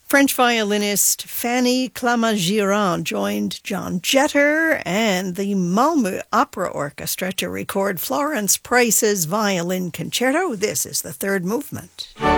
French violinist Fanny Clamart-Girard joined John Jetter and the Malmö Opera Orchestra to record Florence Price's Violin Concerto. This is the third movement.